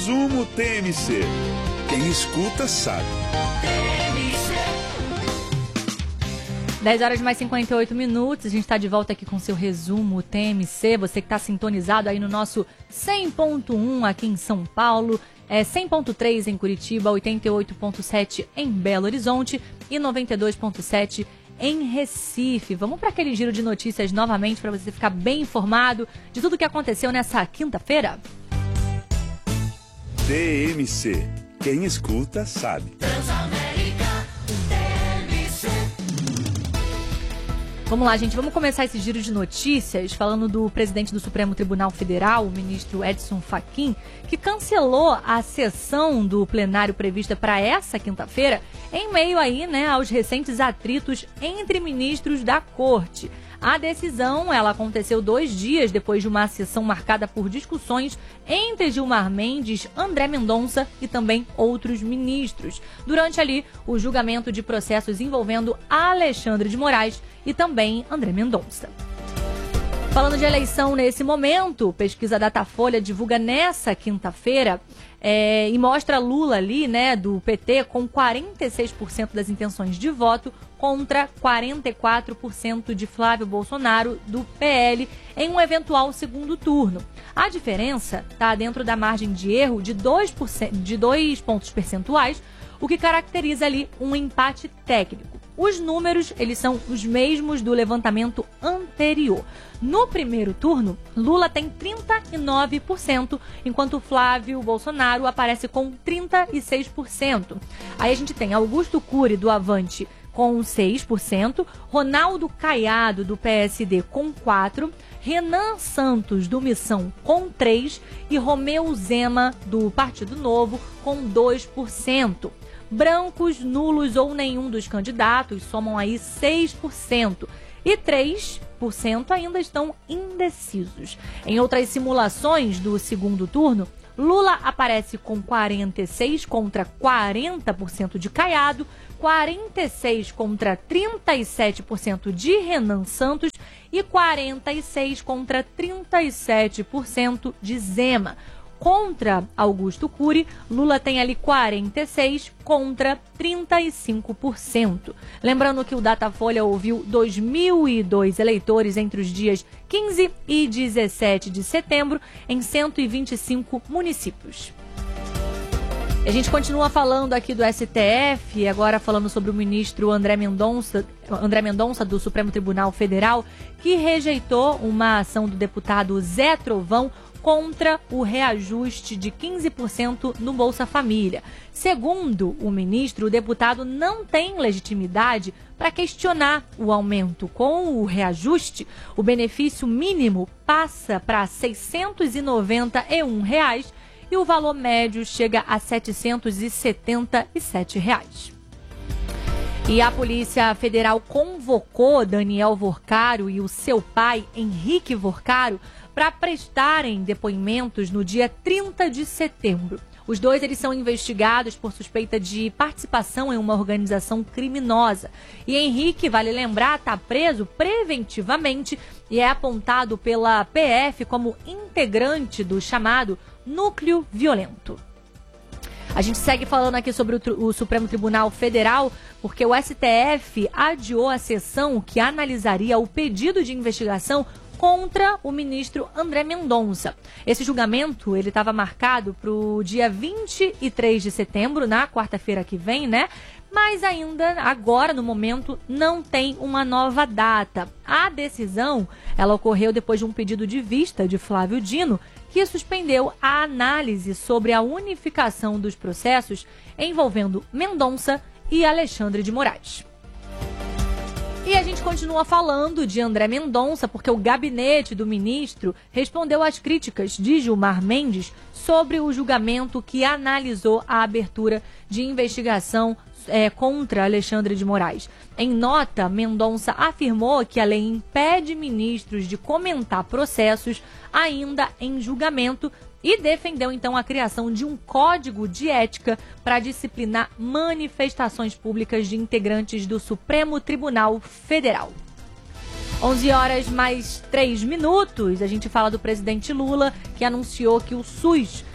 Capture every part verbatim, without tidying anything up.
Resumo T M C. Quem escuta sabe. dez horas mais cinquenta e oito minutos, a gente está de volta aqui com o seu resumo T M C. Você que está sintonizado aí no nosso cem ponto um aqui em São Paulo, é cem ponto três em Curitiba, oitenta e oito ponto sete em Belo Horizonte e noventa e dois ponto sete em Recife. Vamos para aquele giro de notícias novamente para você ficar bem informado de tudo que aconteceu nessa quinta-feira. T M C. Quem escuta sabe. Vamos lá, gente. Vamos começar esse giro de notícias falando do presidente do Supremo Tribunal Federal, o ministro Edson Fachin, que cancelou a sessão do plenário prevista para essa quinta-feira, em meio aí, né, aos recentes atritos entre ministros da Corte. A decisão, ela aconteceu dois dias depois de uma sessão marcada por discussões entre Gilmar Mendes, André Mendonça e também outros ministros, durante ali o julgamento de processos envolvendo Alexandre de Moraes e também André Mendonça. Falando de eleição nesse momento, pesquisa Datafolha divulga nessa quinta-feira é, e mostra Lula ali, né, do P T, com quarenta e seis por cento das intenções de voto contra quarenta e quatro por cento de Flávio Bolsonaro, do P L, em um eventual segundo turno. A diferença está dentro da margem de erro de dois por cento, de dois pontos percentuais, o que caracteriza ali um empate técnico. Os números, eles são os mesmos do levantamento anterior. No primeiro turno, Lula tem trinta e nove por cento, enquanto Flávio Bolsonaro aparece com trinta e seis por cento. Aí a gente tem Augusto Cury, do Avante, com seis por cento, Ronaldo Caiado, do P S D, com quatro por cento, Renan Santos, do Missão, com três por cento e Romeu Zema, do Partido Novo, com dois por cento. Brancos, nulos ou nenhum dos candidatos somam aí seis por cento e três por cento ainda estão indecisos. Em outras simulações do segundo turno, Lula aparece com quarenta e seis contra quarenta por cento de Caiado, quarenta e seis contra trinta e sete por cento de Renan Santos e quarenta e seis contra trinta e sete por cento de Zema. Contra Augusto Cury, Lula tem ali quarenta e seis contra trinta e cinco por cento. Lembrando que o Datafolha ouviu dois mil e dois eleitores entre os dias quinze e dezessete de setembro em cento e vinte e cinco municípios. A gente continua falando aqui do S T F, agora falando sobre o ministro André Mendonça, André Mendonça do Supremo Tribunal Federal, que rejeitou uma ação do deputado Zé Trovão contra o reajuste de quinze por cento no Bolsa Família. Segundo o ministro, o deputado não tem legitimidade para questionar o aumento. Com o reajuste, o benefício mínimo passa para seiscentos e noventa e um reais e o valor médio chega a setecentos e setenta e sete reais. E a Polícia Federal convocou Daniel Vorcaro e o seu pai, Henrique Vorcaro, para prestarem depoimentos no dia trinta de setembro. Os dois eles são investigados por suspeita de participação em uma organização criminosa. E Henrique, vale lembrar, está preso preventivamente e é apontado pela P F como integrante do chamado núcleo violento. A gente segue falando aqui sobre o, o Supremo Tribunal Federal, porque o S T F adiou a sessão que analisaria o pedido de investigação contra o ministro André Mendonça. Esse julgamento ele estava marcado para o dia vinte e três de setembro, na quarta-feira que vem, né? Mas ainda agora, no momento, não tem uma nova data. A decisão, ela ocorreu depois de um pedido de vista de Flávio Dino, que suspendeu a análise sobre a unificação dos processos envolvendo Mendonça e Alexandre de Moraes. E a gente continua falando de André Mendonça, porque o gabinete do ministro respondeu às críticas de Gilmar Mendes sobre o julgamento que analisou a abertura de investigação é, contra Alexandre de Moraes. Em nota, Mendonça afirmou que a lei impede ministros de comentar processos ainda em julgamento e defendeu então a criação de um código de ética para disciplinar manifestações públicas de integrantes do Supremo Tribunal Federal. onze horas mais três minutos, a gente fala do presidente Lula, que anunciou que o SUS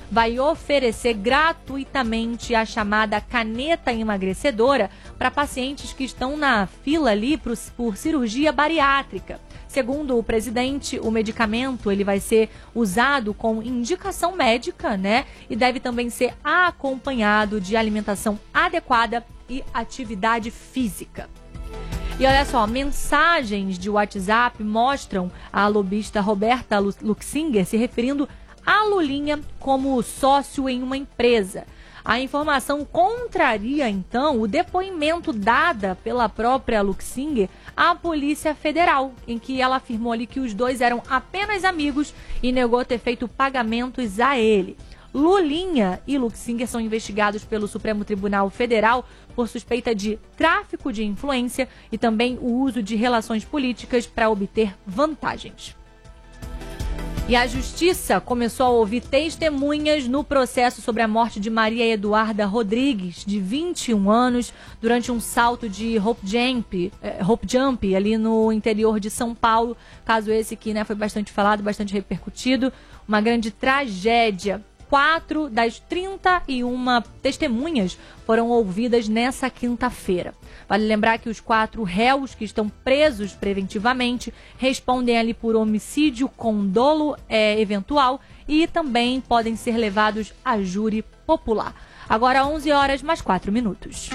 vai oferecer gratuitamente a chamada caneta emagrecedora para pacientes que estão na fila ali por, por cirurgia bariátrica. Segundo o presidente, o medicamento ele vai ser usado com indicação médica, né? E deve também ser acompanhado de alimentação adequada e atividade física. E olha só, mensagens de WhatsApp mostram a lobista Roberta Luxinger se referindo a Lulinha como sócio em uma empresa. A informação contraria, então, o depoimento dado pela própria Luxinger à Polícia Federal, em que ela afirmou ali que os dois eram apenas amigos e negou ter feito pagamentos a ele. Lulinha e Luxinger são investigados pelo Supremo Tribunal Federal por suspeita de tráfico de influência e também o uso de relações políticas para obter vantagens. E a Justiça começou a ouvir testemunhas no processo sobre a morte de Maria Eduarda Rodrigues, de vinte e um anos, durante um salto de rope jump, eh, rope jump ali no interior de São Paulo. Caso esse que, né, foi bastante falado, bastante repercutido. Uma grande tragédia. Quatro das trinta e uma testemunhas foram ouvidas nessa quinta-feira. Vale lembrar que os quatro réus que estão presos preventivamente respondem ali por homicídio com dolo é, eventual e também podem ser levados a júri popular. Agora onze horas mais quatro minutos.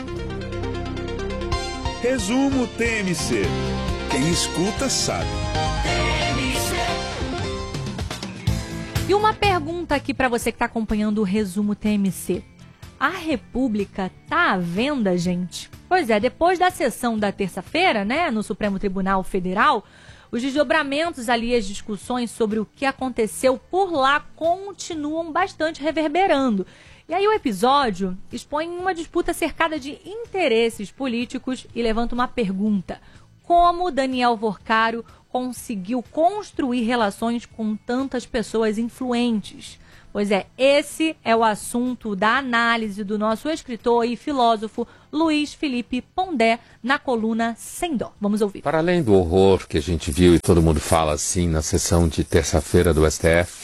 Resumo T M C. Quem escuta sabe. E uma pergunta aqui para você que está acompanhando o Resumo T M C. A República tá à venda, gente? Pois é, depois da sessão da terça-feira, né, no Supremo Tribunal Federal, os desdobramentos ali, as discussões sobre o que aconteceu por lá continuam bastante reverberando. E aí o episódio expõe uma disputa cercada de interesses políticos e levanta uma pergunta. Como Daniel Vorcaro conseguiu construir relações com tantas pessoas influentes? Pois é, esse é o assunto da análise do nosso escritor e filósofo Luiz Felipe Pondé na coluna Sem Dó. Vamos ouvir. Para além do horror que a gente viu e todo mundo fala assim na sessão de terça-feira do S T F,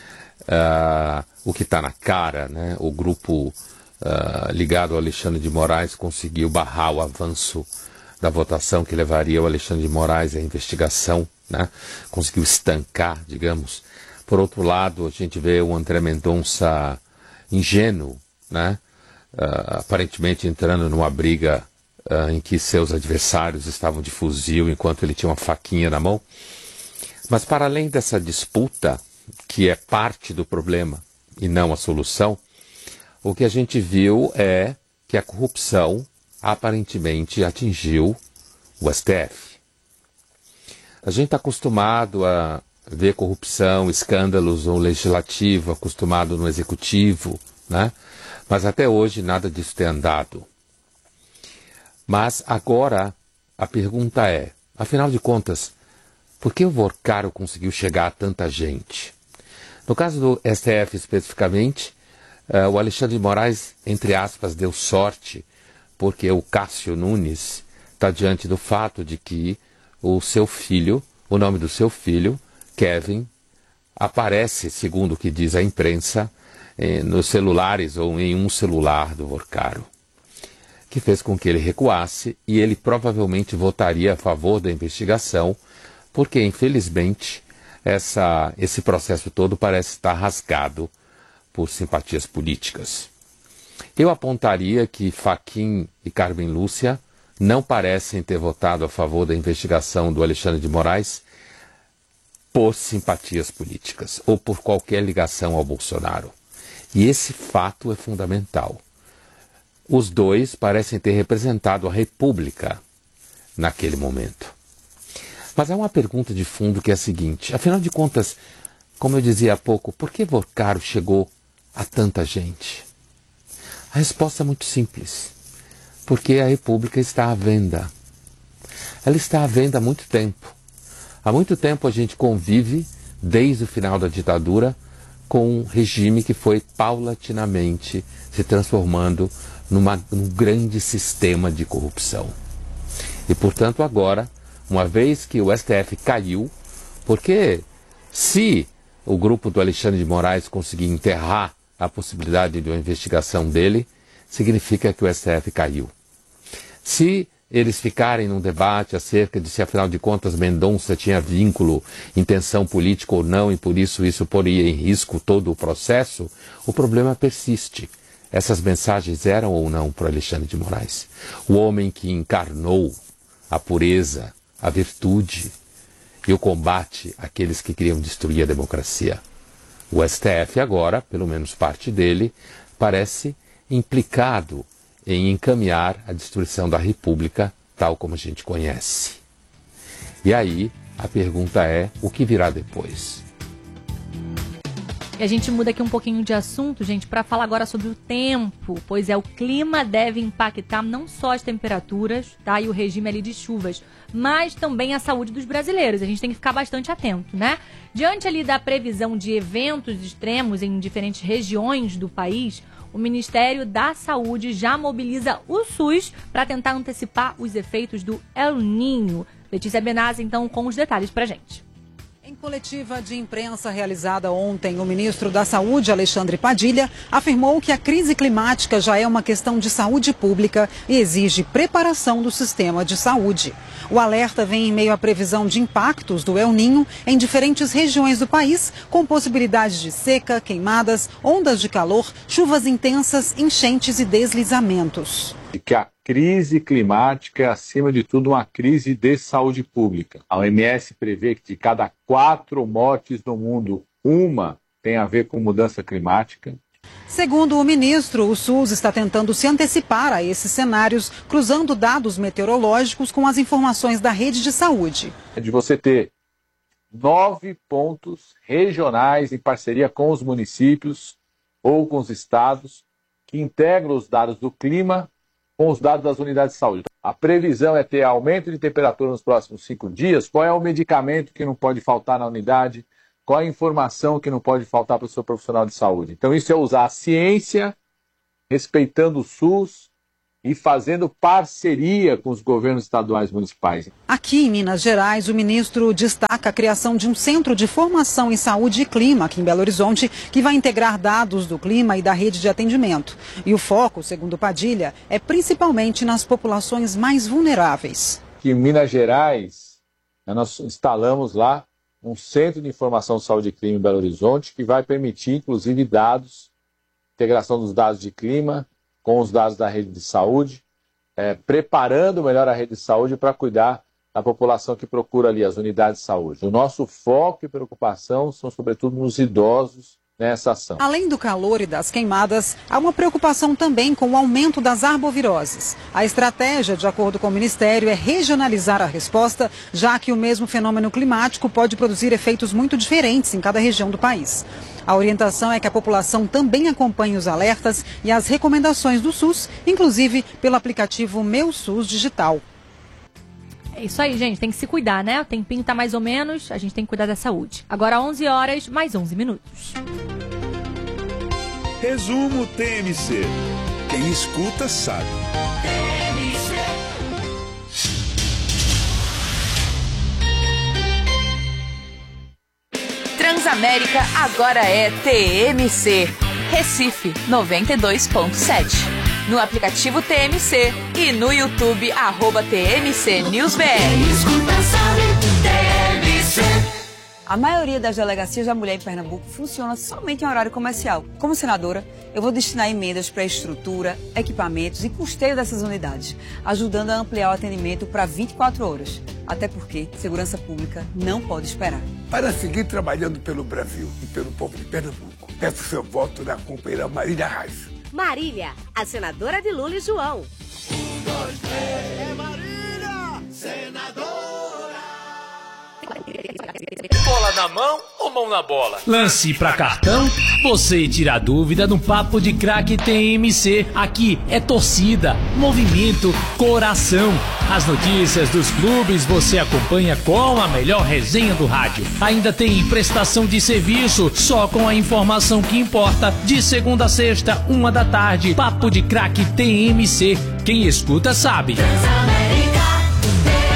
uh, o que está na cara, né? O grupo uh, ligado ao Alexandre de Moraes conseguiu barrar o avanço da votação que levaria o Alexandre de Moraes à investigação, né? Conseguiu estancar, digamos. Por outro lado, a gente vê o André Mendonça ingênuo, né? Uh, aparentemente entrando numa briga uh, em que seus adversários estavam de fuzil enquanto ele tinha uma faquinha na mão. Mas para além dessa disputa, que é parte do problema e não a solução, o que a gente viu é que a corrupção aparentemente atingiu o S T F. A gente está acostumado a ver corrupção, escândalos no legislativo, acostumado no executivo, né? Mas até hoje nada disso tem andado. Mas agora a pergunta é, afinal de contas, por que o Vorcaro conseguiu chegar a tanta gente? No caso do S T F especificamente, uh, o Alexandre de Moraes, entre aspas, deu sorte, porque o Cássio Nunes está diante do fato de que o seu filho, o nome do seu filho, Kevin, aparece, segundo o que diz a imprensa, eh, nos celulares ou em um celular do Vorcaro, que fez com que ele recuasse e ele provavelmente votaria a favor da investigação, porque, infelizmente, essa, esse processo todo parece estar rasgado por simpatias políticas. Eu apontaria que Fachin e Carmen Lúcia não parecem ter votado a favor da investigação do Alexandre de Moraes por simpatias políticas ou por qualquer ligação ao Bolsonaro. E esse fato é fundamental. Os dois parecem ter representado a República naquele momento. Mas há uma pergunta de fundo que é a seguinte, afinal de contas, como eu dizia há pouco, por que Vorcaro chegou a tanta gente? A resposta é muito simples. Porque a República está à venda. Ela está à venda há muito tempo. Há muito tempo a gente convive, desde o final da ditadura, com um regime que foi paulatinamente se transformando numa, num grande sistema de corrupção. E, portanto, agora, uma vez que o S T F caiu, porque se o grupo do Alexandre de Moraes conseguir enterrar a possibilidade de uma investigação dele, significa que o S T F caiu. Se eles ficarem num debate acerca de se, afinal de contas, Mendonça tinha vínculo, intenção política ou não, e por isso isso poria em risco todo o processo, o problema persiste. Essas mensagens eram ou não para Alexandre de Moraes? O homem que encarnou a pureza, a virtude e o combate àqueles que queriam destruir a democracia. O S T F agora, pelo menos parte dele, parece implicado em encaminhar a destruição da República tal como a gente conhece. E aí, a pergunta é, o que virá depois? E a gente muda aqui um pouquinho de assunto, gente, para falar agora sobre o tempo, pois é, o clima deve impactar não só as temperaturas, tá, e o regime ali de chuvas, mas também a saúde dos brasileiros. A gente tem que ficar bastante atento, né? Diante ali da previsão de eventos extremos em diferentes regiões do país, o Ministério da Saúde já mobiliza o SUS para tentar antecipar os efeitos do El Niño. Letícia Benazzi, então, com os detalhes para a gente. Em coletiva de imprensa realizada ontem, o ministro da Saúde, Alexandre Padilha, afirmou que a crise climática já é uma questão de saúde pública e exige preparação do sistema de saúde. O alerta vem em meio à previsão de impactos do El Niño em diferentes regiões do país, com possibilidades de seca, queimadas, ondas de calor, chuvas intensas, enchentes e deslizamentos. Que a crise climática é, acima de tudo, uma crise de saúde pública. A O M S prevê que de cada quatro mortes no mundo, uma tem a ver com mudança climática. Segundo o ministro, o SUS está tentando se antecipar a esses cenários, cruzando dados meteorológicos com as informações da rede de saúde. É de você ter nove pontos regionais em parceria com os municípios ou com os estados que integram os dados do clima com os dados das unidades de saúde. A previsão é ter aumento de temperatura nos próximos cinco dias. Qual é o medicamento que não pode faltar na unidade? Qual é a informação que não pode faltar para o seu profissional de saúde? Então isso é usar a ciência, respeitando o SUS e fazendo parceria com os governos estaduais e municipais. Aqui em Minas Gerais, o ministro destaca a criação de um centro de formação em saúde e clima aqui em Belo Horizonte, que vai integrar dados do clima e da rede de atendimento. E o foco, segundo Padilha, é principalmente nas populações mais vulneráveis. Aqui em Minas Gerais, nós instalamos lá um centro de informação de saúde e clima em Belo Horizonte, que vai permitir, inclusive, dados, integração dos dados de clima com os dados da rede de saúde, é, preparando melhor a rede de saúde para cuidar da população que procura ali as unidades de saúde. O nosso foco e preocupação são, sobretudo, nos idosos nessa ação. Além do calor e das queimadas, há uma preocupação também com o aumento das arboviroses. A estratégia, de acordo com o Ministério, é regionalizar a resposta, já que o mesmo fenômeno climático pode produzir efeitos muito diferentes em cada região do país. A orientação é que a população também acompanhe os alertas e as recomendações do SUS, inclusive pelo aplicativo Meu SUS Digital. É isso aí, gente. Tem que se cuidar, né? O tempinho tá mais ou menos, a gente tem que cuidar da saúde. Agora onze horas, mais onze minutos. Resumo T M C. Quem escuta sabe. Transamérica agora é T M C. Recife noventa e dois ponto sete. No aplicativo T M C e no YouTube, arroba T M C News B R. A maioria das delegacias da mulher em Pernambuco funciona somente em horário comercial. Como senadora, eu vou destinar emendas para estrutura, equipamentos e custeio dessas unidades, ajudando a ampliar o atendimento para vinte e quatro horas. Até porque segurança pública não pode esperar. Para seguir trabalhando pelo Brasil e pelo povo de Pernambuco, peço seu voto na companheira Marília Reis. Marília, a senadora de Lula e João. Um, dois, três. É Marília, senadora. Bola na mão ou mão na bola? Lance pra cartão? Você tira a dúvida no Papo de Craque T M C. Aqui é torcida, movimento, coração. As notícias dos clubes você acompanha com a melhor resenha do rádio. Ainda tem prestação de serviço, só com a informação que importa. De segunda a sexta, uma da tarde. Papo de Craque T M C. Quem escuta sabe.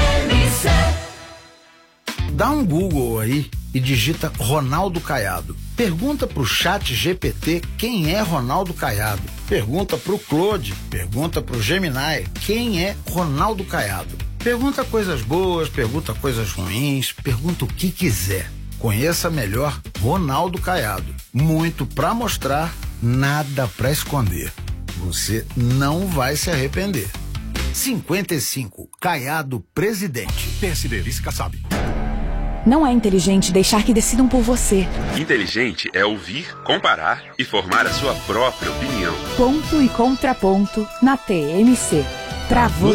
Dá um Google aí e digita Ronaldo Caiado. Pergunta pro Chat G P T quem é Ronaldo Caiado. Pergunta pro Claude, pergunta pro Gemini quem é Ronaldo Caiado. Pergunta coisas boas, pergunta coisas ruins, pergunta o que quiser. Conheça melhor Ronaldo Caiado. Muito pra mostrar, nada pra esconder. Você não vai se arrepender. cinquenta e cinco, Caiado Presidente. P S D, vice Kassab. Não é inteligente deixar que decidam por você. Inteligente é ouvir, comparar e formar a sua própria opinião. Ponto e contraponto na T M C. Pra você.